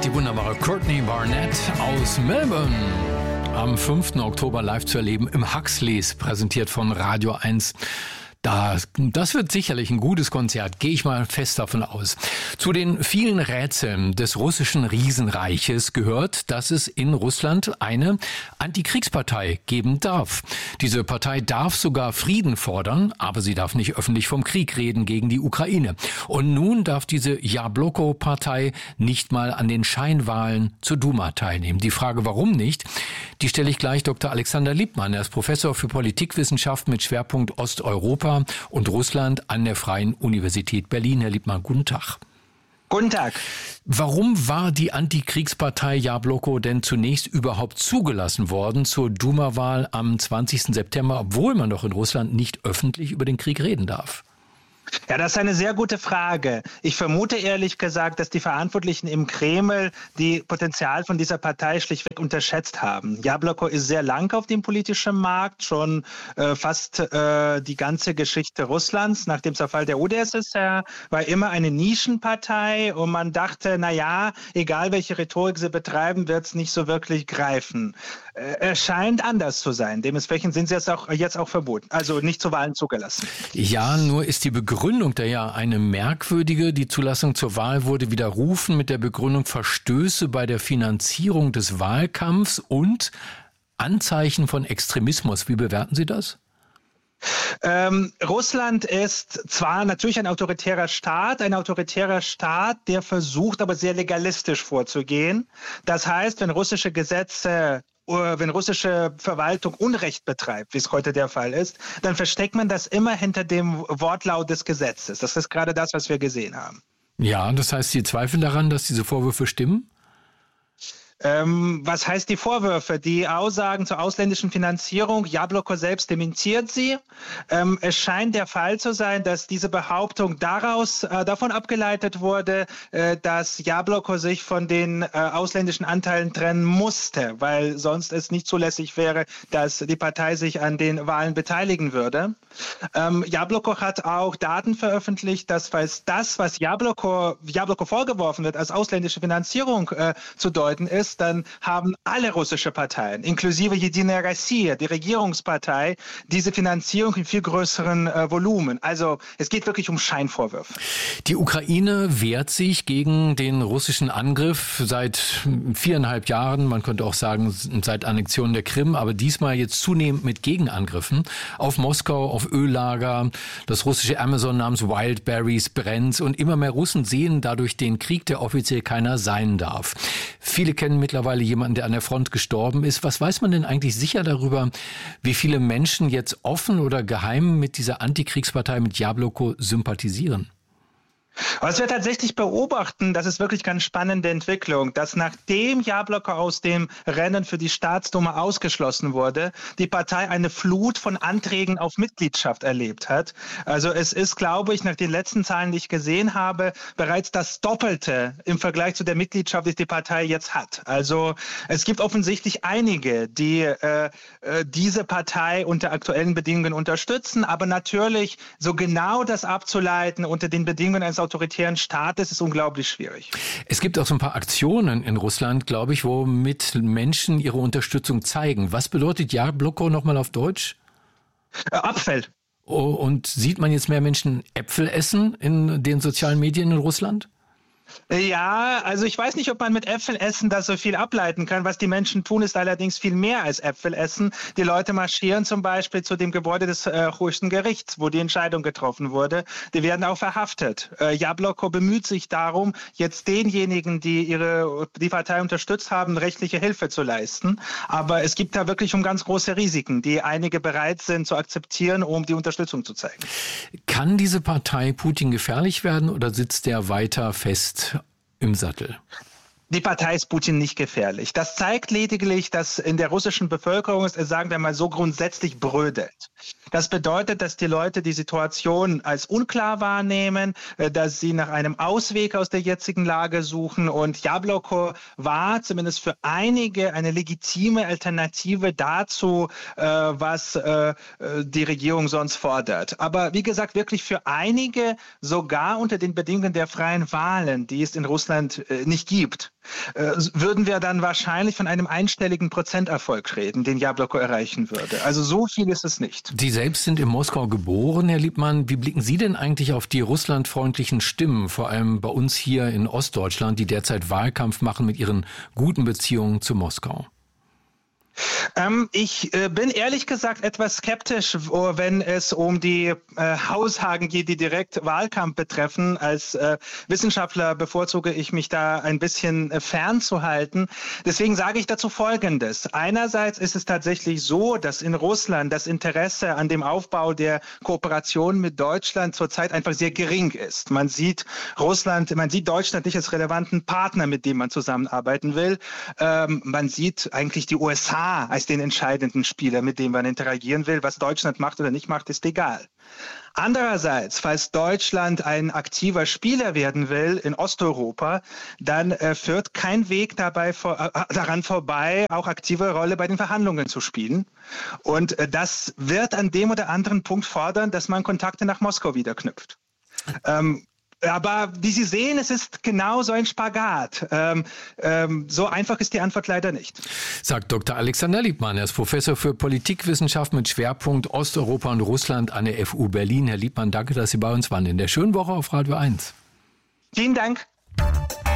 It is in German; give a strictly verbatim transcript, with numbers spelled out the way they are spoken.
die wunderbare Courtney Barnett aus Melbourne. Am fünften Oktober live zu erleben im Huxleys, präsentiert von Radio eins. Das, das wird sicherlich ein gutes Konzert, gehe ich mal fest davon aus. Zu den vielen Rätseln des russischen Riesenreiches gehört, dass es in Russland eine Antikriegspartei geben darf. Diese Partei darf sogar Frieden fordern, aber sie darf nicht öffentlich vom Krieg reden gegen die Ukraine. Und nun darf diese Jabloko-Partei nicht mal an den Scheinwahlen zur Duma teilnehmen. Die Frage, warum nicht, die stelle ich gleich Doktor Alexander Lippmann. Er ist Professor für Politikwissenschaft mit Schwerpunkt Osteuropa und Russland an der Freien Universität Berlin. Herr Lippmann, guten Tag. Guten Tag. Warum war die Antikriegspartei Jabloko denn zunächst überhaupt zugelassen worden zur Duma-Wahl am zwanzigsten September, obwohl man doch in Russland nicht öffentlich über den Krieg reden darf? Ja, das ist eine sehr gute Frage. Ich vermute ehrlich gesagt, dass die Verantwortlichen im Kreml die Potenzial von dieser Partei schlichtweg unterschätzt haben. Jabloko ist sehr lang auf dem politischen Markt, schon äh, fast äh, die ganze Geschichte Russlands nach dem Zerfall der U d S S R, war immer eine Nischenpartei und man dachte, na ja, egal welche Rhetorik sie betreiben, wird es nicht so wirklich greifen. Äh, es scheint anders zu sein. Dementsprechend sind sie jetzt auch, jetzt auch verboten, also nicht zu Wahlen zugelassen. Ja, nur ist die Begründung Begründung der ja eine merkwürdige. Die Zulassung zur Wahl wurde widerrufen mit der Begründung Verstöße bei der Finanzierung des Wahlkampfs und Anzeichen von Extremismus. Wie bewerten Sie das? Ähm, Russland ist zwar natürlich ein autoritärer Staat, ein autoritärer Staat, der versucht, aber sehr legalistisch vorzugehen. Das heißt, wenn russische Gesetze wenn russische Verwaltung Unrecht betreibt, wie es heute der Fall ist, dann versteckt man das immer hinter dem Wortlaut des Gesetzes. Das ist gerade das, was wir gesehen haben. Ja, das heißt, Sie zweifeln daran, dass diese Vorwürfe stimmen? Ähm, was heißt die Vorwürfe? Die Aussagen zur ausländischen Finanzierung, Jabloko selbst dementiert sie. Ähm, es scheint der Fall zu sein, dass diese Behauptung daraus äh, davon abgeleitet wurde, äh, dass Jabloko sich von den äh, ausländischen Anteilen trennen musste, weil sonst es nicht zulässig wäre, dass die Partei sich an den Wahlen beteiligen würde. Ähm, Jabloko hat auch Daten veröffentlicht, dass falls das, was Jabloko, Jabloko vorgeworfen wird, als ausländische Finanzierung äh, zu deuten ist, dann haben alle russische Parteien, inklusive Jedinaja Rossiya, die Regierungspartei, diese Finanzierung in viel größeren äh, Volumen. Also es geht wirklich um Scheinvorwürfe. Die Ukraine wehrt sich gegen den russischen Angriff seit viereinhalb Jahren, man könnte auch sagen seit Annexion der Krim, aber diesmal jetzt zunehmend mit Gegenangriffen auf Moskau, auf Öllager. Das russische Amazon namens Wildberries brennt und immer mehr Russen sehen dadurch den Krieg, der offiziell keiner sein darf. Viele kennen mittlerweile jemanden, der an der Front gestorben ist. Was weiß man denn eigentlich sicher darüber, wie viele Menschen jetzt offen oder geheim mit dieser Antikriegspartei, mit Jabloko sympathisieren? Was wir tatsächlich beobachten, das ist wirklich ganz spannende Entwicklung, dass nachdem Jabloko aus dem Rennen für die Staatsduma ausgeschlossen wurde, die Partei eine Flut von Anträgen auf Mitgliedschaft erlebt hat. Also es ist, glaube ich, nach den letzten Zahlen, die ich gesehen habe, bereits das Doppelte im Vergleich zu der Mitgliedschaft, die die Partei jetzt hat. Also es gibt offensichtlich einige, die äh, diese Partei unter aktuellen Bedingungen unterstützen, aber natürlich so genau das abzuleiten unter den Bedingungen eines autoritären Staates ist unglaublich schwierig. Es gibt auch so ein paar Aktionen in Russland, glaube ich, womit Menschen ihre Unterstützung zeigen. Was bedeutet Jabloko nochmal auf Deutsch? Äh, Apfel. Oh, und sieht man jetzt mehr Menschen Äpfel essen in den sozialen Medien in Russland? Ja, also ich weiß nicht, ob man mit Äpfel essen da so viel ableiten kann. Was die Menschen tun, ist allerdings viel mehr als Äpfel essen. Die Leute marschieren zum Beispiel zu dem Gebäude des äh, höchsten Gerichts, wo die Entscheidung getroffen wurde. Die werden auch verhaftet. Äh, Jabloko bemüht sich darum, jetzt denjenigen, die ihre die Partei unterstützt haben, rechtliche Hilfe zu leisten. Aber es gibt da wirklich um ganz große Risiken, die einige bereit sind zu akzeptieren, um die Unterstützung zu zeigen. Kann diese Partei Putin gefährlich werden oder sitzt der weiter fest im Sattel? Die Partei ist Putin nicht gefährlich. Das zeigt lediglich, dass in der russischen Bevölkerung es, sagen wir mal, so grundsätzlich brödelt. Das bedeutet, dass die Leute die Situation als unklar wahrnehmen, dass sie nach einem Ausweg aus der jetzigen Lage suchen. Und Jabloko war zumindest für einige eine legitime Alternative dazu, was die Regierung sonst fordert. Aber wie gesagt, wirklich für einige, sogar unter den Bedingungen der freien Wahlen, die es in Russland nicht gibt, würden wir dann wahrscheinlich von einem einstelligen Prozenterfolg reden, den Jabloko erreichen würde. Also so viel ist es nicht. Sie selbst sind in Moskau geboren, Herr Liebmann. Wie blicken Sie denn eigentlich auf die russlandfreundlichen Stimmen, vor allem bei uns hier in Ostdeutschland, die derzeit Wahlkampf machen mit ihren guten Beziehungen zu Moskau? Ähm, ich äh, bin ehrlich gesagt etwas skeptisch, wenn es um die äh, Aussagen geht, die direkt Wahlkampf betreffen. Als äh, Wissenschaftler bevorzuge ich mich da ein bisschen äh, fernzuhalten. Deswegen sage ich dazu Folgendes. Einerseits ist es tatsächlich so, dass in Russland das Interesse an dem Aufbau der Kooperation mit Deutschland zurzeit einfach sehr gering ist. Man sieht Russland, man sieht Deutschland nicht als relevanten Partner, mit dem man zusammenarbeiten will. Ähm, man sieht eigentlich die U S A als den entscheidenden Spieler, mit dem man interagieren will. Was Deutschland macht oder nicht macht, ist egal. Andererseits, falls Deutschland ein aktiver Spieler werden will in Osteuropa, dann äh, führt kein Weg dabei vor, äh, daran vorbei, auch aktive Rolle bei den Verhandlungen zu spielen. Und äh, das wird an dem oder anderen Punkt fordern, dass man Kontakte nach Moskau wieder knüpft. Ähm, Aber wie Sie sehen, es ist genau so ein Spagat. Ähm, ähm, so einfach ist die Antwort leider nicht. Sagt Doktor Alexander Liebmann. Er ist Professor für Politikwissenschaft mit Schwerpunkt Osteuropa und Russland an der F U Berlin. Herr Liebmann, danke, dass Sie bei uns waren. In der schönen Woche auf Radio eins. Vielen Dank.